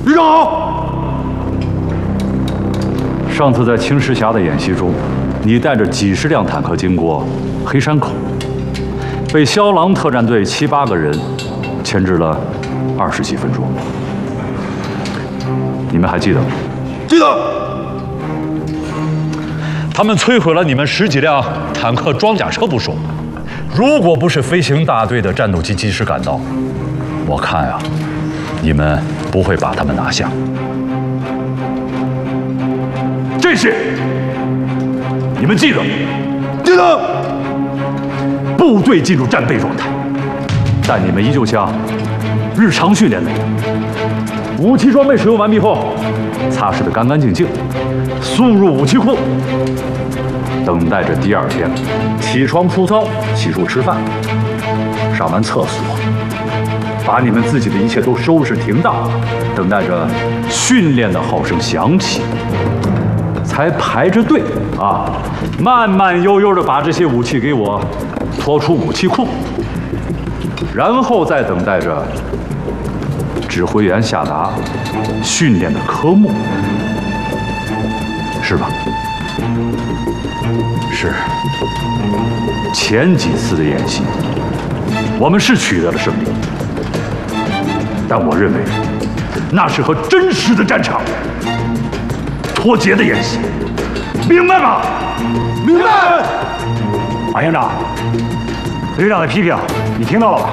旅长好。上次在青石峡的演习中，你带着几十辆坦克经过黑山口，被枭郎特战队7、8个人牵制了20几分钟。你们还记得吗？ 记得。 他们摧毁了你们10几辆坦克装甲车不说，如果不是飞行大队的战斗机及时赶到，我看啊，你们不会把他们拿下。这些你们记得？ 记得。 部队进入战备状态，但你们依旧像日常训练那样，武器装备使用完毕后，擦拭得干干净净，送入武器库，等待着第2天起床出操、洗漱吃饭，上完厕所，把你们自己的一切都收拾停当，等待着训练的号声响起，才排着队啊，慢慢悠悠地把这些武器给我拖出武器库，然后再等待着指挥员下达训练的科目，是吧？是。前几次的演习，我们是取得了胜利，但我认为那是和真实的战场脱节的演习，明白吗？ 明白。 马营长，旅长的批评你听到了吧？